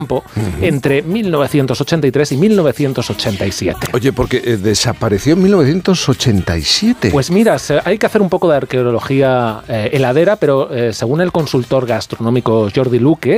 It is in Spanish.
entre 1983 y 1987. Oye, porque desapareció en 1987. Pues mira, hay que hacer un poco de arqueología heladera, pero según el consultor gastronómico Jordi Luque,